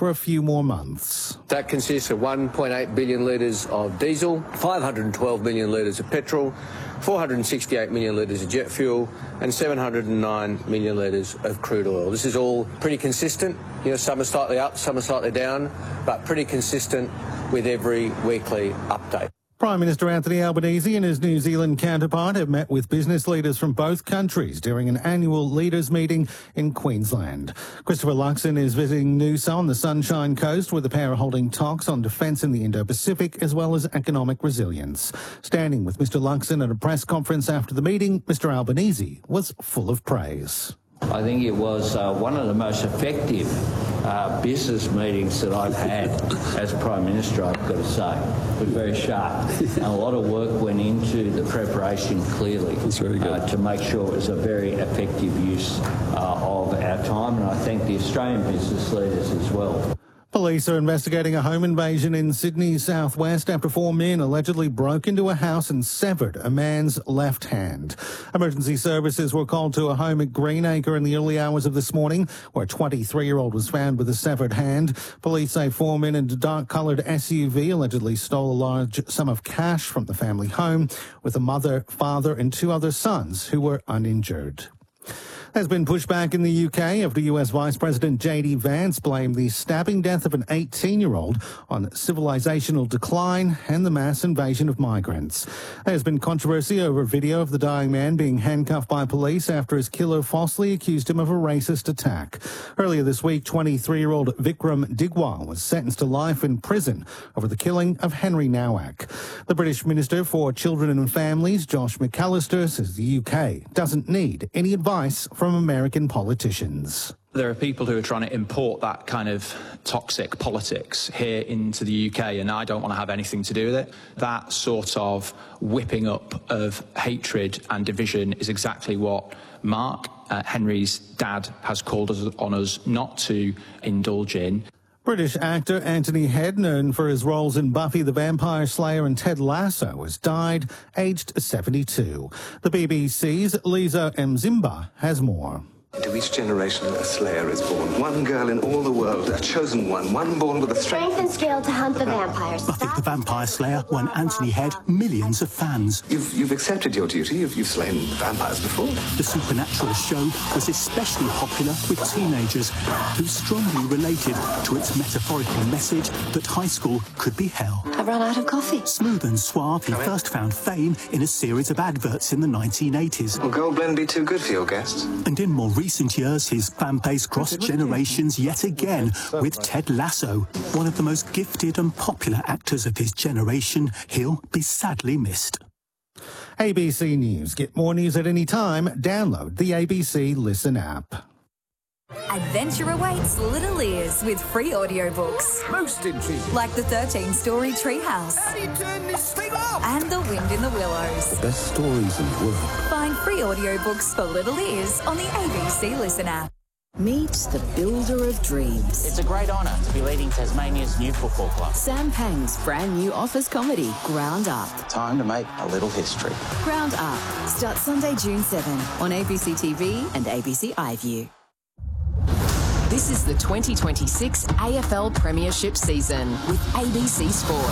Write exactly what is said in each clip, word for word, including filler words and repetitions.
for a few more months. That consists of one point eight billion litres of diesel, five hundred twelve million litres of petrol, four hundred sixty-eight million litres of jet fuel and seven hundred nine million litres of crude oil. This is all pretty consistent. You know, some are slightly up, some are slightly down, but pretty consistent with every weekly update. Prime Minister Anthony Albanese and his New Zealand counterpart have met with business leaders from both countries during an annual leaders meeting in Queensland. Christopher Luxon is visiting Noosa on the Sunshine Coast, where the pair are holding talks on defence in the Indo-Pacific as well as economic resilience. Standing with Mr Luxon at a press conference after the meeting, Mr Albanese was full of praise. I think it was uh, one of the most effective uh, business meetings that I've had as Prime Minister, I've got to say. It was very sharp. And a lot of work went into the preparation, clearly, That's very good. Uh, to make sure it was a very effective use uh, of our time. And I thank the Australian business leaders as well. Police are investigating a home invasion in Sydney's southwest after four men allegedly broke into a house and severed a man's left hand. Emergency services were called to a home at Greenacre in the early hours of this morning, where a twenty-three-year-old was found with a severed hand. Police say four men in a dark-coloured S U V allegedly stole a large sum of cash from the family home, with a mother, father and two other sons who were uninjured. There's been pushback in the U K after U S Vice President J D Vance blamed the stabbing death of an eighteen-year-old on civilisational decline and the mass invasion of migrants. There's been controversy over a video of the dying man being handcuffed by police after his killer falsely accused him of a racist attack. Earlier this week, twenty-three-year-old Vikram Digwal was sentenced to life in prison over the killing of Henry Nowak. The British Minister for Children and Families, Josh McAllister, says the U K doesn't need any advice from American politicians. There are people who are trying to import that kind of toxic politics here into the U K, and I don't want to have anything to do with it. That sort of whipping up of hatred and division is exactly what Mark, uh, Henry's dad, has called us on us not to indulge in. British actor Anthony Head, known for his roles in Buffy the Vampire Slayer and Ted Lasso, has died, aged seventy-two. The B B C's Lisa Mzimba has more. Into each generation, a slayer is born. One girl in all the world, a chosen one, one born with a strength, strength and skill to hunt the vampires. Buffy the Vampire Slayer won Anthony Head millions of fans. You've, you've accepted your duty. You've, you've slain vampires before. The supernatural show was especially popular with teenagers who strongly related to its metaphorical message that high school could be hell. I've run out of coffee. Smooth and suave, he first found fame in a series of adverts in the nineteen eighties. Will Gold Blend be too good for your guests? And in more recent years, his fan base crossed generations yet again with Ted Lasso. One of the most gifted and popular actors of his generation, he'll be sadly missed. A B C News. Get more news at any time. Download the A B C Listen app. Adventure awaits little ears with free audiobooks. Most intriguing. Like the thirteen-story Treehouse. How do you turn this thing off? And The Wind in the Willows. The best stories in the world. Find free audiobooks for little ears on the A B C Listen app. Meet the builder of dreams. It's a great honour to be leading Tasmania's new football club. Sam Pang's brand new office comedy, Ground Up. Time to make a little history. Ground Up starts Sunday, June seventh on A B C T V and A B C iView. This is the twenty twenty-six A F L Premiership season with A B C Sport.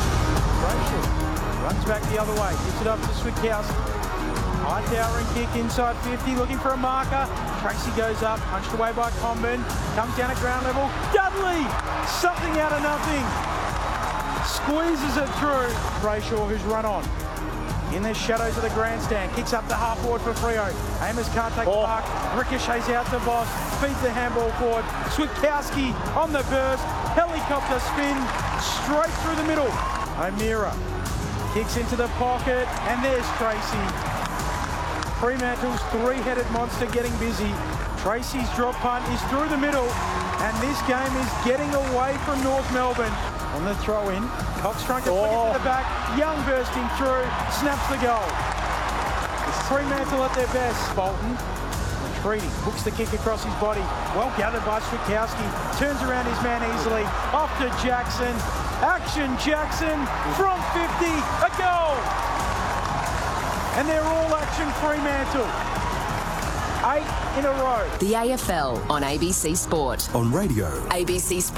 Runs back the other way, gives it up to Switkowski. High towering kick inside fifty, looking for a marker. Tracy goes up, punched away by Comben. Comes down at ground level. Dudley! Something out of nothing. Squeezes it through. Brayshaw, who's run on. In the shadows of the grandstand, kicks up the half forward for Freo. Amos can't take oh. the mark. Ricochets out to Boss. Feeds the handball forward. Switkowski on the burst. Helicopter spin straight through the middle. O'Meara kicks into the pocket, and there's Tracy. Fremantle's three-headed monster getting busy. Tracy's drop punt is through the middle, and this game is getting away from North Melbourne. On the throw-in, Cox trying to flick it to the back. Young bursting through, snaps the goal. It's Fremantle at their best. Bolton retreating, hooks the kick across his body. Well gathered by Switkowski. Turns around his man easily. Off to Jackson. Action Jackson from fifty. A goal! And they're all action Fremantle. Eight in a row. The A F L on A B C Sport. On radio. A B C Sport.